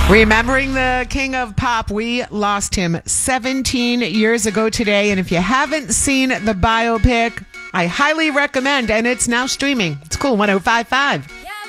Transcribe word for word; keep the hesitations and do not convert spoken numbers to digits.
Remembering the king of pop, we lost him seventeen years ago today. And if you haven't seen the biopic, I highly recommend, and it's now streaming. It's cool, one oh five point five.